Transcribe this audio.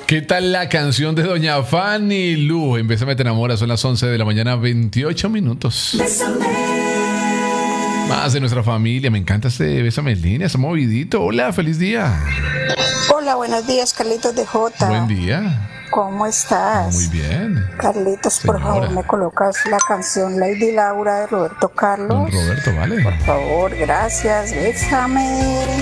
¿Qué tal la canción de Doña Fanny Lu? Bésame te enamora, son las 11 de la mañana, 28 minutos. Más de nuestra familia, me encanta este Bésame en línea, está movidito. Hola, feliz día. Hola, buenos días, Carlitos de Jota. Buen día. ¿Cómo estás? Muy bien. Carlitos, Señora. por favor, me colocas la canción Lady Laura de Roberto Carlos. Don Roberto, vale. Por favor, gracias. Bésame.